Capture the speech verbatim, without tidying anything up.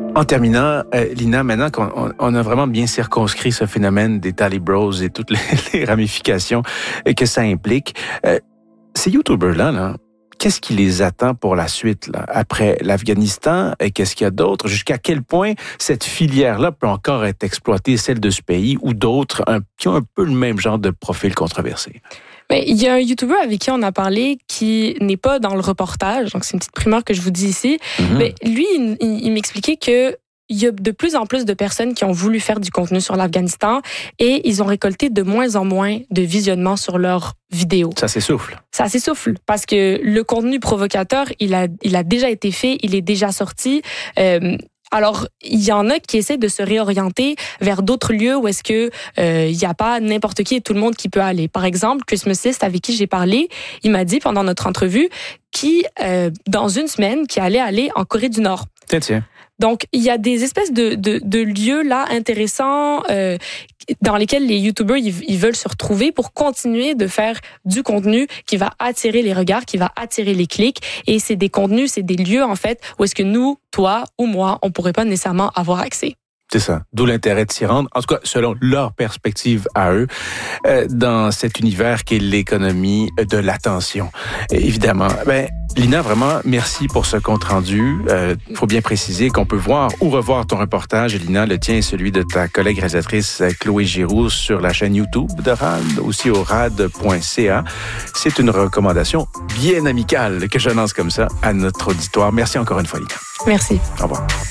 En terminant, euh, Lina, maintenant qu'on on a vraiment bien circonscrit ce phénomène des Tally Bros et toutes les, les ramifications que ça implique, euh, ces YouTubers-là, là, qu'est-ce qui les attend pour la suite, là, après l'Afghanistan? Et qu'est-ce qu'il y a d'autre? Jusqu'à quel point cette filière-là peut encore être exploitée, celle de ce pays, ou d'autres un, qui ont un peu le même genre de profil controversé? Mais il y a un YouTuber avec qui on a parlé qui n'est pas dans le reportage, donc c'est une petite primeur que je vous dis ici. Mm-hmm. Mais lui, il, il, il m'expliquait que il y a de plus en plus de personnes qui ont voulu faire du contenu sur l'Afghanistan et ils ont récolté de moins en moins de visionnements sur leurs vidéos. Ça s'essouffle. Ça s'essouffle parce que le contenu provocateur, il a, il a déjà été fait, il est déjà sorti. Euh, Alors, il y en a qui essaient de se réorienter vers d'autres lieux où est-ce que euh, il y a pas n'importe qui et tout le monde qui peut aller. Par exemple, Christmasist, avec qui j'ai parlé, il m'a dit pendant notre entrevue qui, euh, dans une semaine, qui allait aller en Corée du Nord. Tiens, tiens. Donc, il y a des espèces de, de, de lieux là intéressants euh, dans lesquels les YouTubers ils, ils veulent se retrouver pour continuer de faire du contenu qui va attirer les regards, qui va attirer les clics. Et c'est des contenus, c'est des lieux en fait où est-ce que nous, toi ou moi, on pourrait pas nécessairement avoir accès. C'est ça. D'où l'intérêt de s'y rendre, en tout cas selon leur perspective à eux, euh, dans cet univers qui est l'économie de l'attention. Et évidemment, ben, Lina, vraiment, merci pour ce compte-rendu. Il euh, faut bien préciser qu'on peut voir ou revoir ton reportage, Lina, le tien et celui de ta collègue réalisatrice Chloé Giroux sur la chaîne YouTube de R A D, aussi au rad point c a. C'est une recommandation bien amicale que j'annonce comme ça à notre auditoire. Merci encore une fois, Lina. Merci. Au revoir.